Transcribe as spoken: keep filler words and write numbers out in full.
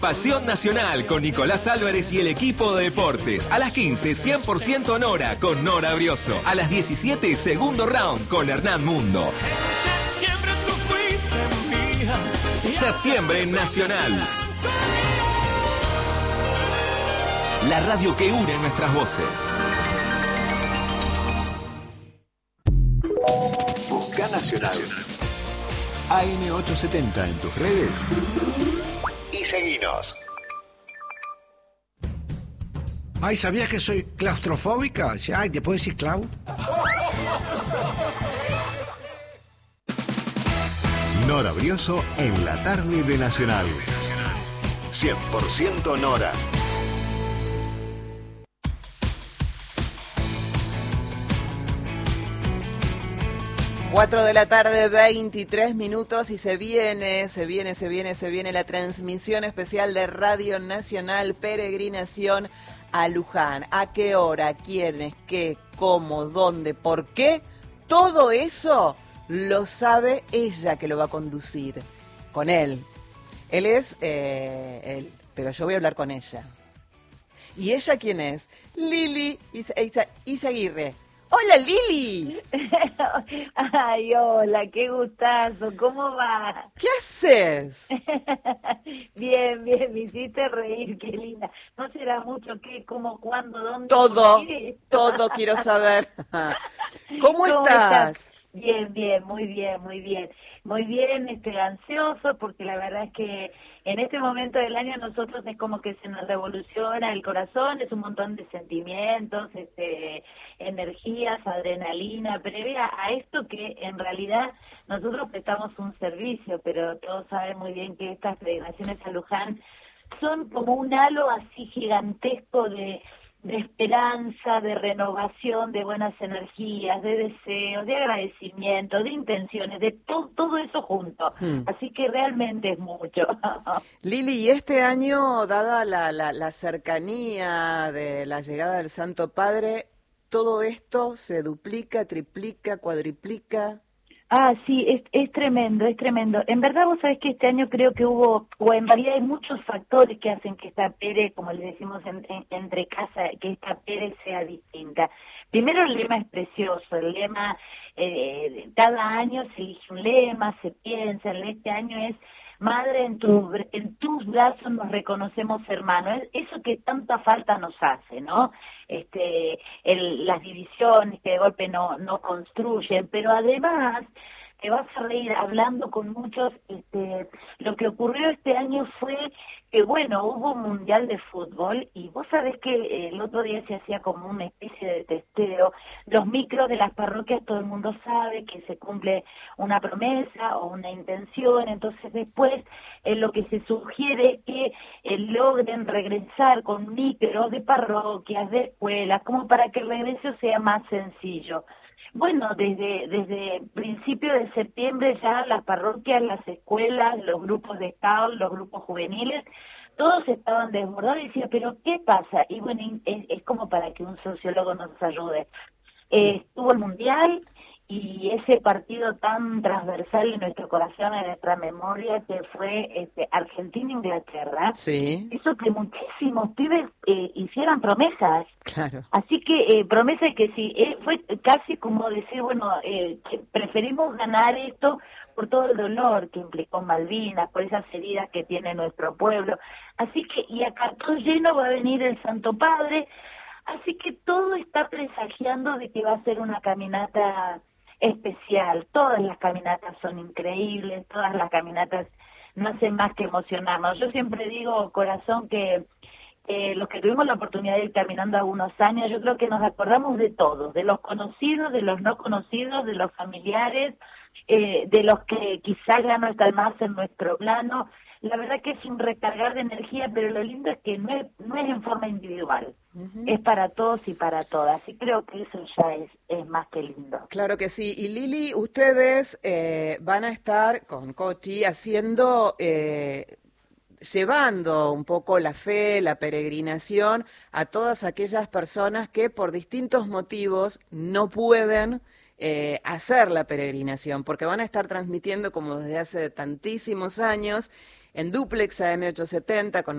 Pasión Nacional con Nicolás Álvarez y el equipo de deportes. A las quince, cien por ciento Nora con Nora Brioso. A las diecisiete, segundo round con Hernán Mundo. Septiembre Nacional. La radio que une nuestras voces. Busca Nacional. A M ochocientos setenta en tus redes. Y seguinos. Ay, ¿sabías que soy claustrofóbica? Ay, ¿te puedo decir Clau? Nora Brioso en la tarde de Nacional. cien por ciento Nora. Cuatro de la tarde, veintitrés minutos, y se viene, se viene, se viene, se viene la transmisión especial de Radio Nacional Peregrinación a Luján. ¿A qué hora? ¿Quiénes? ¿Qué? ¿Cómo? ¿Dónde? ¿Por qué? Todo eso lo sabe ella, que lo va a conducir con él. Él es, eh, él, pero yo voy a hablar con ella. ¿Y ella quién es? Lili Izaguirre. ¡Hola, Lili! Ay, hola, qué gustazo, ¿cómo va? ¿Qué haces? Bien, bien, me hiciste reír, qué linda. ¿No será mucho qué, cómo, cuándo, dónde? Todo, todo quiero saber. ¿Cómo, ¿Cómo estás? estás? Bien, bien, muy bien, muy bien. Muy bien, estoy ansioso porque la verdad es que en este momento del año nosotros es como que se nos revoluciona el corazón, es un montón de sentimientos, este, energías, adrenalina, previa a esto que en realidad nosotros prestamos un servicio, pero todos saben muy bien que estas peregrinaciones a Luján son como un halo así gigantesco de de esperanza, de renovación, de buenas energías, de deseos, de agradecimiento, de intenciones, de to todo eso junto. Hmm. Así que realmente es mucho. Lili, y este año, dada la, la, la cercanía de la llegada del Santo Padre, ¿todo esto se duplica, triplica, cuadriplica? Ah, sí, es, es tremendo, es tremendo. En verdad vos sabés que este año creo que hubo, o en realidad hay muchos factores que hacen que esta Pere, como le decimos en, en, entre casa, que esta Pere sea distinta. Primero, el lema es precioso, el lema, eh, cada año se elige un lema, se piensa, este año es: Madre, en, tu, en tus brazos nos reconocemos hermanos. Eso que tanta falta nos hace, ¿no? Este, el, las divisiones que de golpe no, no construyen, pero además te vas a reír hablando con muchos. Este, lo que ocurrió este año fue que, bueno, hubo un mundial de fútbol y vos sabés que el otro día se hacía como una especie de testeo. Los micros de las parroquias, todo el mundo sabe que se cumple una promesa o una intención, entonces después eh, lo que se sugiere es que eh, logren regresar con micros de parroquias, de escuelas, como para que el regreso sea más sencillo. Bueno, desde desde principio de septiembre ya las parroquias, las escuelas, los grupos de estado, los grupos juveniles, todos estaban desbordados y decían, ¿pero qué pasa? Y bueno, es, es como para que un sociólogo nos ayude. Eh, estuvo el Mundial y ese partido tan transversal en nuestro corazón, en nuestra memoria, que fue este, Argentina-Inglaterra, sí, hizo que muchísimos pibes eh, hicieran promesas. Claro. Así que eh, promesa que sí, eh, fue casi como decir, bueno, eh, que preferimos ganar esto por todo el dolor que implicó Malvinas, por esas heridas que tiene nuestro pueblo. Así que, y acá todo lleno va a venir el Santo Padre, así que todo está presagiando de que va a ser una caminata especial. Todas las caminatas son increíbles, todas las caminatas no hacen más que emocionarnos. Yo siempre digo, corazón, que eh, los que tuvimos la oportunidad de ir caminando algunos años, yo creo que nos acordamos de todos, de los conocidos, de los no conocidos, de los familiares, eh, de los que quizás ya no están más en nuestro plano. La verdad que es un recargar de energía, pero lo lindo es que no es, no es en forma individual, uh-huh. Es para todos y para todas, y creo que eso ya es, es más que lindo. Claro que sí. Y Lili, ustedes eh, van a estar con Cochi haciendo, eh, llevando un poco la fe, la peregrinación a todas aquellas personas que por distintos motivos no pueden Eh, hacer la peregrinación, porque van a estar transmitiendo, como desde hace tantísimos años, en Duplex A M ochocientos setenta con